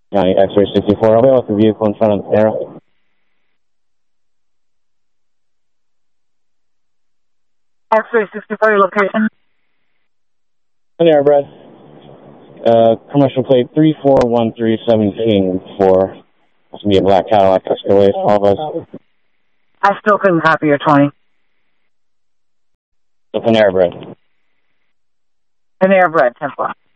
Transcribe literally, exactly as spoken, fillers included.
County X-ray sixty-four. I'll be with the vehicle in front of the arrow. X-ray sixty-four, your location? Panera Bread. Uh, commercial plate three four one three seventeen four. It's going to be a black Cadillac Escalade. All of us. I still couldn't copy your twenty. The Panera Bread. Panera Bread, ten four.